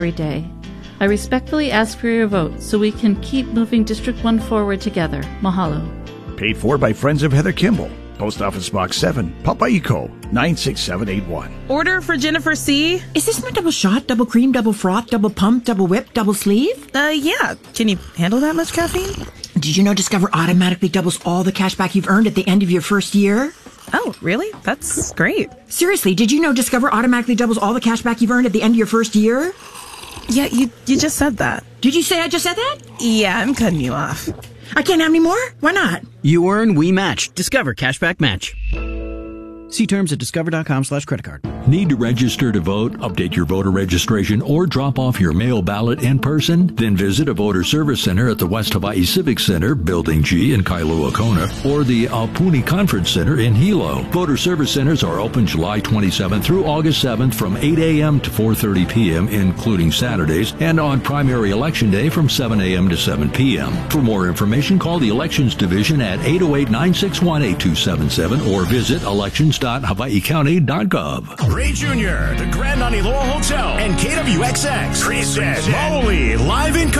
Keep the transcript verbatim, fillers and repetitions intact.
every day. I respectfully ask for your vote so we can keep moving District one forward together. Mahalo. Paid for by Friends of Heather Kimball. Post Office Box seven, Papaico, nine six seven eight one. Order for Jennifer C. Is this my double shot, double cream, double froth, double pump, double whip, double sleeve? Uh, yeah. Can you handle that much caffeine? Did you know Discover automatically doubles all the cash back you've earned at the end of your first year? Oh, really? That's great. Seriously, did you know Discover automatically doubles all the cash back you've earned at the end of your first year? Yeah, you you just said that. Did you say I just said that? Yeah, I'm cutting you off. I can't have any more? Why not? You earn, we match. Discover Cashback Match. See terms at discover.com slash credit card. Need to register to vote, update your voter registration, or drop off your mail ballot in person? Then visit a voter service center at the West Hawaii Civic Center, Building G in Kailua Kona, or the Aupuni Conference Center in Hilo. Voter service centers are open July twenty-seventh through August seventh from eight a.m. to four thirty p.m., including Saturdays, and on primary election day from seven a.m. to seven p.m. For more information, call the Elections Division at eight oh eight, nine six one, eight two seven seven or visit elections dot hawaii county dot gov. Ray Junior, the Grand Aniloa Hotel, and K W X X present Maoli live in